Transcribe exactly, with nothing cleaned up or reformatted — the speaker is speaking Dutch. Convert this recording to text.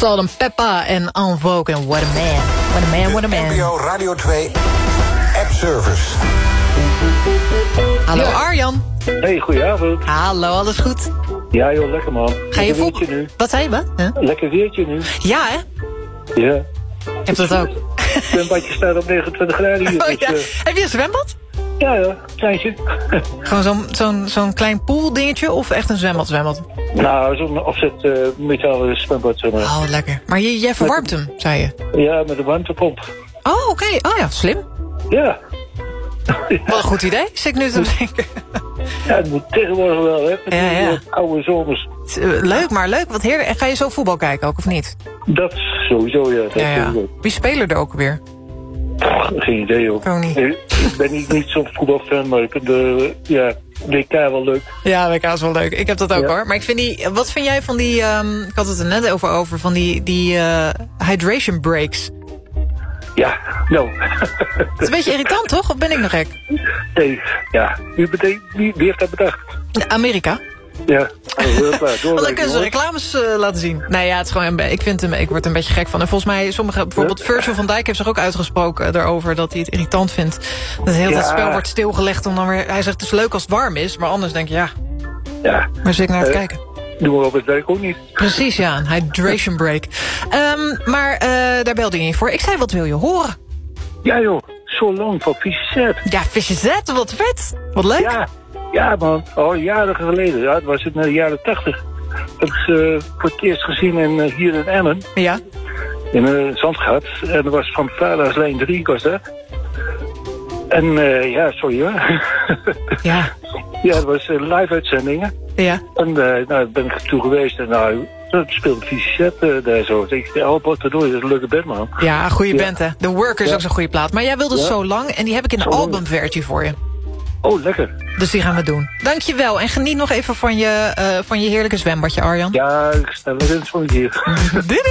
Salt and Peppa en En Vogue en What a Man. What a Man, what a man. N P O Radio twee App Service. Hallo Ja. Arjan. Hey, goedenavond. Hallo, alles goed? Ja joh, lekker man. Ga je Lekker voetbal? weertje nu. Wat zei je? Wat? Huh? Lekker weertje nu. Ja, hè? Ja. Ik heb dat ook. Het zwembadje staat op negenentwintig graden hier. Oh, dus, ja. eh, Heb je een zwembad? ja, ja, kleintje. Gewoon zo'n zo'n zo'n klein pooldingetje of echt een zwembad zwembad? nou, zo'n offset uh, metalen zwembad, zeg maar. Oh, wat lekker. Maar je, jij verwarmt hem, zei je? Ja, met een warmtepomp. Oh, oké. Oh ja, slim. Ja. Wat een goed idee, zit ik nu te denken. Ja, het moet tegenwoordig wel, hè. Met Ja, die, ja. eh, oude zomers. Leuk, maar leuk. Wat heerlijk. En ga je zo voetbal kijken ook, of niet? Dat sowieso, ja. Dat Ja, ja. sowieso. Wie spelen er ook weer? Pff, geen idee, joh. Ook niet. Eh, Ik ben niet, niet zo'n voetbalfan, maar ik vind de ja, W K wel leuk. Ja, W K is wel leuk. Ik heb dat ook Ja. hoor. Maar ik vind die... Wat vind jij van die... ehm, ik had het er net over, over van die, die eh, hydration breaks. Ja, nou. Dat is een beetje irritant, toch? Of ben ik nog gek? Nee, ja. Wie, bete- wie, wie heeft dat bedacht? Amerika. Ja, oh, heel klaar. Want dan Doorwerken, kunnen ze hoor. reclames eh, laten zien. Nee, ja, het is gewoon... een be- Ik, vind hem, ik word er een beetje gek van. En volgens mij, sommige... Bijvoorbeeld Virgil van Dijk heeft zich ook uitgesproken daarover... dat hij het irritant vindt. Dat heel Ja. dat spel wordt stilgelegd. Om dan weer, hij zegt, het is leuk als het warm is. Maar anders denk je, ja... Ja, Waar zit ik naar te Eh. kijken? doen we op het werk ook niet. Precies, ja, een hydration break. Ehm, maar eh, daar belde je niet voor. Ik zei, wat wil je horen? Ja joh, zo lang van Vichet. Ja, visje zet, wat vet. Wat leuk. Ja, ja man, al jaren geleden. Ja, het was het in de jaren tachtig. Heb ik ze voor het eerst gezien in, eh, hier in Emmen. Ja. In een Zandgat. En dat was van Vader's Lijn drie, was dat. En eh, ja, sorry hoor. Ja. ja, dat was eh, live uitzendingen. Ja. En uh, nou, daar ben ik toe geweest en nou, dat speelde Vichet uh, daar zo. Ik dacht, oh, wat door, dat is een leuke band, man. Ja, goede Ja. band, hè. The Worker is Ja. ook zo'n goede plaat. Maar jij wilde Ja. Zo Lang en die heb ik in de Zo Lang. albumversie voor je. Oh, lekker. Dus die gaan we doen. Dankjewel. En geniet nog even van je, uh, van je heerlijke zwembadje, Arjan. Ja, ik sta er eens van hier. Doei, doei.